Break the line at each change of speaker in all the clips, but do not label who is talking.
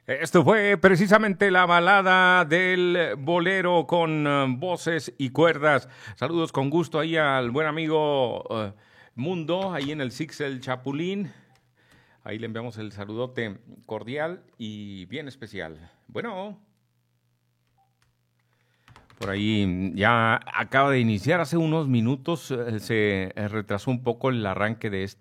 Esto fue precisamente la balada del bolero con voces y cuerdas. Saludos con gusto ahí al buen amigo Mundo, ahí en el Six El Chapulín. Ahí le enviamos el saludote cordial y bien especial. Bueno, por ahí ya acaba de iniciar hace unos minutos. Se retrasó un poco el arranque de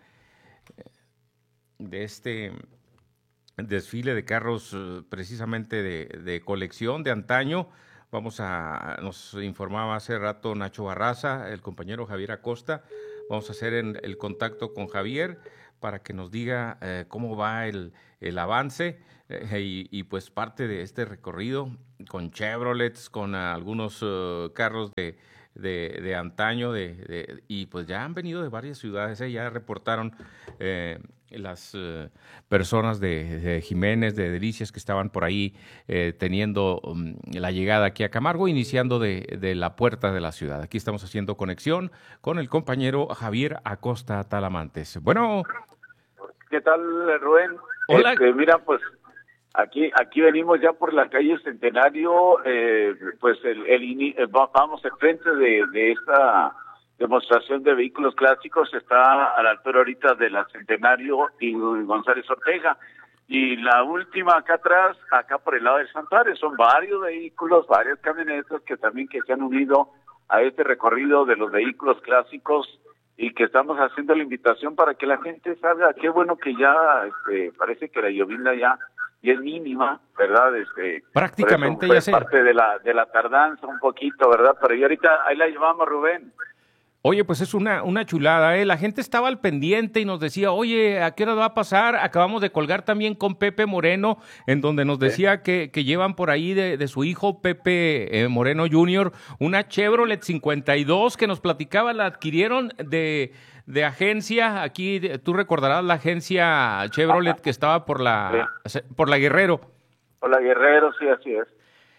este desfile de carros precisamente de colección de antaño. Nos informaba hace rato Nacho Barraza, el compañero Javier Acosta. Vamos a hacer el contacto con Javier para que nos diga cómo va el avance y pues parte de este recorrido con Chevrolets, con algunos carros de antaño y pues ya han venido de varias ciudades, ya reportaron las personas de Jiménez, de Delicias, que estaban por ahí teniendo la llegada aquí a Camargo, iniciando de la puerta de la ciudad. Aquí estamos haciendo conexión con el compañero Javier Acosta Talamantes. Bueno.
¿Qué tal, Rubén?
Hola.
Mira, pues aquí venimos ya por la calle Centenario, pues vamos enfrente de esta demostración de vehículos clásicos. Está a la altura ahorita de la Centenario y González Ortega. Y la última acá atrás, acá por el lado del Santuario, son varios vehículos, varias camionetas que se han unido a este recorrido de los vehículos clásicos y que estamos haciendo la invitación para que la gente salga. Qué bueno que ya parece que la llovizna ya es mínima, ¿verdad?
Prácticamente ya sé.
Parte de la tardanza un poquito, ¿verdad? Pero ya ahorita ahí la llevamos, Rubén.
Oye, pues es una chulada, ¿eh? La gente estaba al pendiente y nos decía, oye, ¿a qué hora va a pasar? Acabamos de colgar también con Pepe Moreno, en donde nos decía que llevan por ahí de su hijo Pepe Moreno Jr. una Chevrolet 52 que nos platicaba, la adquirieron de agencia. Aquí tú recordarás la agencia Chevrolet que estaba por la Guerrero.
Por la Guerrero, sí, así es.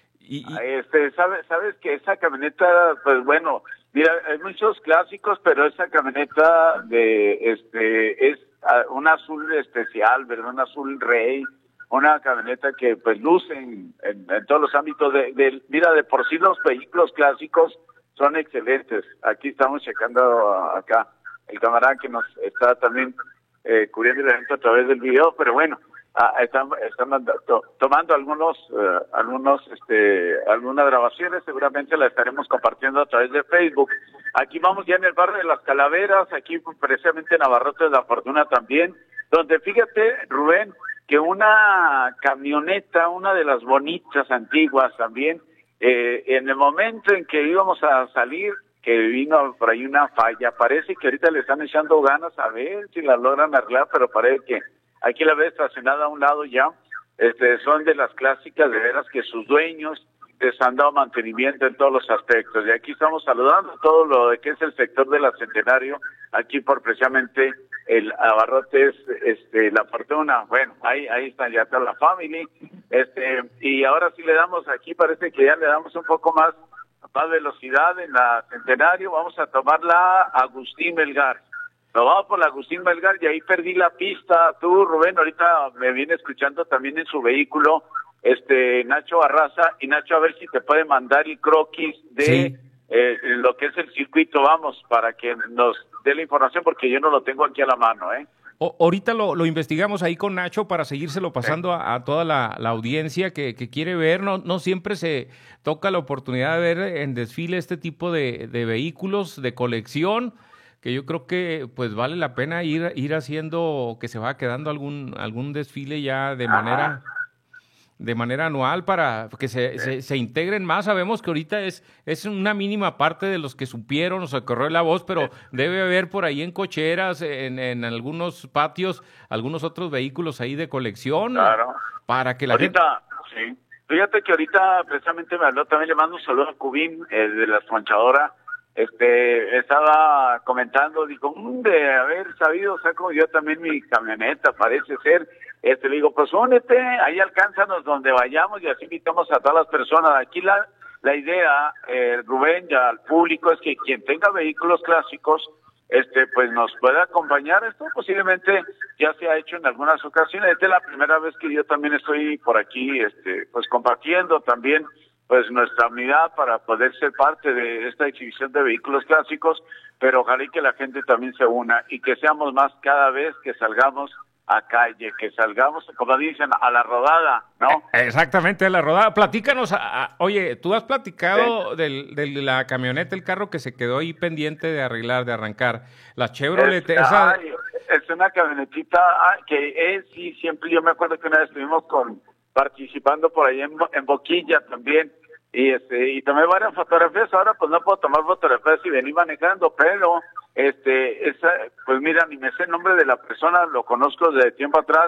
Sabes que esa camioneta, pues bueno, mira, hay muchos clásicos, pero esa camioneta es un azul especial, ¿verdad? Un azul rey, una camioneta que pues luce en todos los ámbitos mira, de por sí los vehículos clásicos son excelentes. Aquí estamos checando acá el camarada que nos está también cubriendo el evento a través del video, pero bueno, están tomando algunas grabaciones. Seguramente las estaremos compartiendo a través de Facebook. Aquí vamos ya en el barrio de Las Calaveras, aquí precisamente en Abarrotes de la Fortuna también, donde fíjate, Rubén, que una camioneta, una de las bonitas antiguas también, en el momento en que íbamos a salir, que vino por ahí una falla, parece que ahorita le están echando ganas a ver si la logran arreglar, pero parece que aquí la ves estacionada a un lado ya. Son de las clásicas, de veras que sus dueños les han dado mantenimiento en todos los aspectos. Y aquí estamos saludando todo lo de que es el sector de la Centenario, aquí por precisamente el Abarrotes, la Fortuna. Bueno, ahí está ya toda la family. Y ahora sí le damos aquí, parece que ya le damos un poco más velocidad en la Centenario. Vamos a tomar la Agustín Melgar. Nos vamos por la Agustín Melgar y ahí perdí la pista. Tú, Rubén, ahorita me viene escuchando también en su vehículo Nacho Barraza, y Nacho, a ver si te puede mandar el croquis de lo que es el circuito, vamos, para que nos dé la información, porque yo no lo tengo aquí a la mano, ¿eh?
Ahorita lo investigamos ahí con Nacho para seguírselo pasando a toda la audiencia que quiere ver. No siempre se toca la oportunidad de ver en desfile este tipo de vehículos de colección, que yo creo que pues vale la pena ir haciendo, que se va quedando algún desfile ya de manera anual para que se integren más. Sabemos que ahorita es una mínima parte de los que supieron o se corrió la voz, pero debe haber por ahí en cocheras, en algunos patios, algunos otros vehículos ahí de colección.
Claro.
Para que la
ahorita, gente... Sí. Fíjate que ahorita precisamente me habló, también le mando un saludo a Cubín, de la esponchadora. Estaba comentando, dijo, de haber sabido, saco yo también mi camioneta, parece ser. Le digo, pues únete, ahí alcánzanos donde vayamos y así invitamos a todas las personas. Aquí la idea, Rubén, ya al público, es que quien tenga vehículos clásicos, pues nos pueda acompañar. Esto posiblemente ya se ha hecho en algunas ocasiones. Esta es la primera vez que yo también estoy por aquí, pues compartiendo también pues nuestra unidad para poder ser parte de esta exhibición de vehículos clásicos, pero ojalá y que la gente también se una y que seamos más cada vez que salgamos a calle, que salgamos, como dicen, a la rodada, ¿no?
Exactamente, a la rodada. Platícanos, oye, tú has platicado de la camioneta, el carro que se quedó ahí pendiente de arreglar, de arrancar, la Chevrolet.
Es una camionetita que sí, siempre yo me acuerdo que una vez estuvimos participando por ahí en Boquilla también, y tomé varias fotografías. Ahora pues no puedo tomar fotografías y venir manejando, pero pues mira, ni me sé el nombre de la persona, lo conozco desde tiempo atrás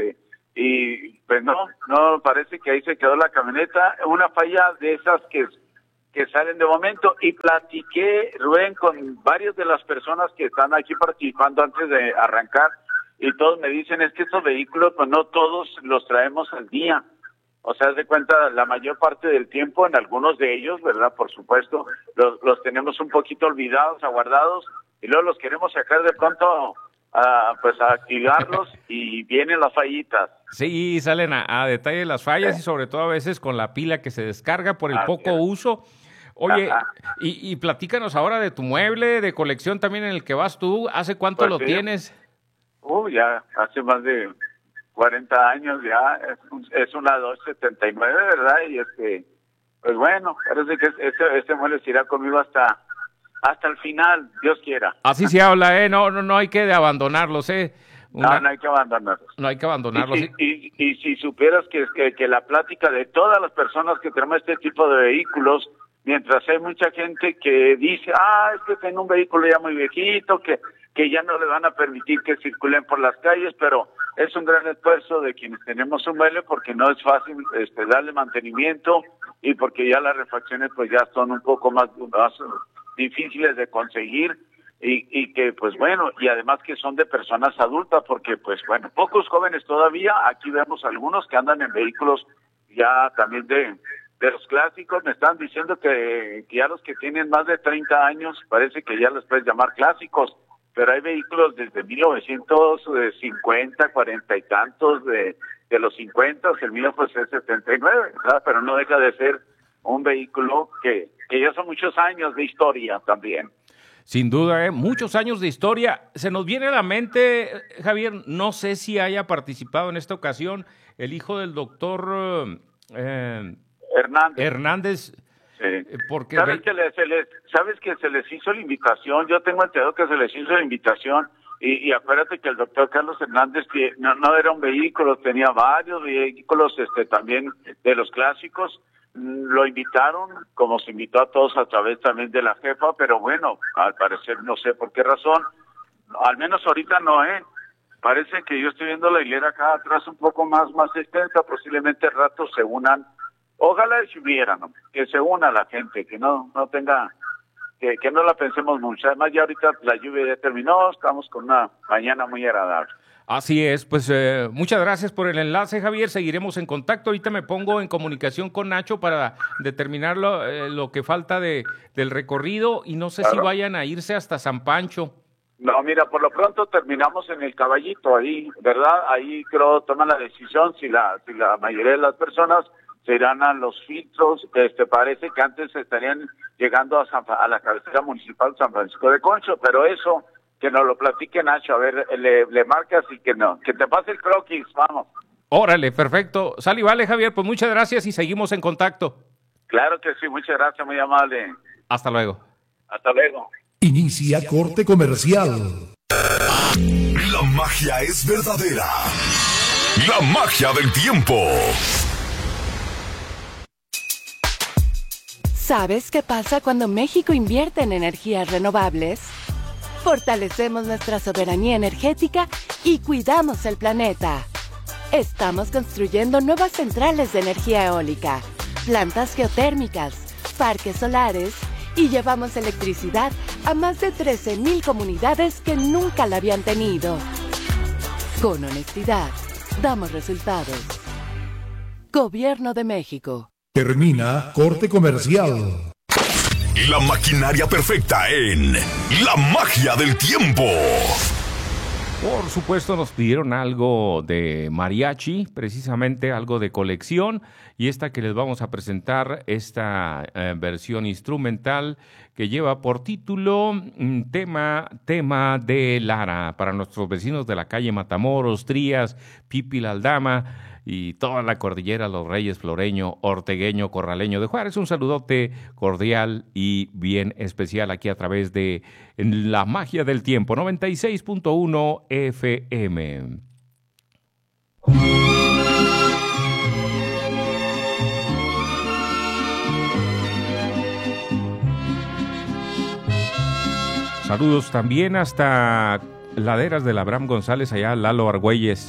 y pues no parece que ahí se quedó la camioneta, una falla de esas que salen de momento. Y platiqué, Rubén, con varias de las personas que están aquí participando antes de arrancar, y todos me dicen, es que estos vehículos pues no todos los traemos al día. O sea, haz de cuenta, la mayor parte del tiempo, en algunos de ellos, ¿verdad? Por supuesto, los tenemos un poquito olvidados, aguardados, y luego los queremos sacar de pronto pues a activarlos y vienen las fallitas.
Sí, salen a detalle las fallas y sobre todo a veces con la pila que se descarga por el poco uso. Oye, y platícanos ahora de tu mueble de colección también en el que vas tú. ¿Hace cuánto lo tienes?
Ya hace más de 40 años ya. Es una 279, ¿verdad? Y pues bueno, parece que este mueble se irá conmigo hasta el final, Dios quiera.
Así se habla, no hay que abandonarlos,
No hay que abandonarlos.
No hay que abandonarlos.
Y si supieras que la plática de todas las personas que tenemos este tipo de vehículos, mientras hay mucha gente que dice, es que tengo un vehículo ya muy viejito, que ya no le van a permitir que circulen por las calles, pero es un gran esfuerzo de quienes tenemos un mueble, porque no es fácil darle mantenimiento, y porque ya las refacciones pues ya son un poco más difíciles de conseguir, y que pues bueno, y además que son de personas adultas, porque pues bueno, pocos jóvenes todavía. Aquí vemos algunos que andan en vehículos ya también de los clásicos. Me están diciendo que ya los que tienen más de 30 años parece que ya les puedes llamar clásicos, pero hay vehículos desde 1950, 40 y tantos, de los 50, el mío pues es 79, ¿verdad? Pero no deja de ser un vehículo que ya son muchos años de historia también.
Sin duda, muchos años de historia. Se nos viene a la mente, Javier, no sé si haya participado en esta ocasión el hijo del doctor Hernández.
Sí.
Porque
¿Sabes que se les hizo la invitación? Yo tengo entendido que se les hizo la invitación, y acuérdate que el doctor Carlos Hernández no era un vehículo, tenía varios vehículos también de los clásicos. Lo invitaron, como se invitó a todos a través también de la jefa, pero bueno, al parecer no sé por qué razón, al menos ahorita no, parece que yo estoy viendo la hilera acá atrás un poco más extensa, posiblemente al rato se unan. Ojalá si hubiera, ¿no? Que se una la gente, que no tenga, que no la pensemos mucho. Además ya ahorita la lluvia ya terminó, estamos con una mañana muy agradable.
Así es, pues muchas gracias por el enlace, Javier. Seguiremos en contacto. Ahorita me pongo en comunicación con Nacho para determinar lo que falta del recorrido, y no sé si vayan a irse hasta San Pancho.
No, mira, por lo pronto terminamos en el Caballito, ahí, ¿verdad? Ahí creo toman la decisión si la mayoría de las personas se irán a los filtros. Parece que antes estarían llegando a la cabecera municipal San Francisco de Concho, pero eso que nos lo platique Nacho, a ver, le marcas y que te pase el croquis, vamos.
Órale, perfecto. Sale y vale, Javier, pues muchas gracias y seguimos en contacto.
Claro que sí, muchas gracias, muy amable.
Hasta luego.
Hasta luego.
Inicia corte comercial.
La magia es verdadera. La magia del tiempo.
¿Sabes qué pasa cuando México invierte en energías renovables? Fortalecemos nuestra soberanía energética y cuidamos el planeta. Estamos construyendo nuevas centrales de energía eólica, plantas geotérmicas, parques solares, y llevamos electricidad a más de 13,000 comunidades que nunca la habían tenido. Con honestidad, damos resultados. Gobierno de México.
Termina corte comercial.
La maquinaria perfecta en La Magia del Tiempo.
Por supuesto nos pidieron algo de mariachi, precisamente algo de colección, y esta que les vamos a presentar, esta versión instrumental que lleva por título tema de Lara, para nuestros vecinos de la calle Matamoros, Trías, Pipil Aldama y toda la cordillera, Los Reyes, Floreño, Ortegueño, Corraleño de Juárez. Un saludote cordial y bien especial aquí a través de La Magia del Tiempo, 96.1 FM. Saludos también hasta Laderas del Abraham González, allá Lalo Argüelles.